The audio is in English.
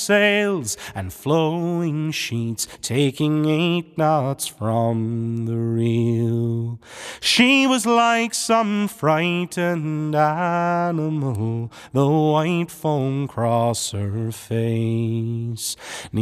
sails and flowing sheets, taking 8 knots from the reel. She was like some frightened animal, the white foam cross her face.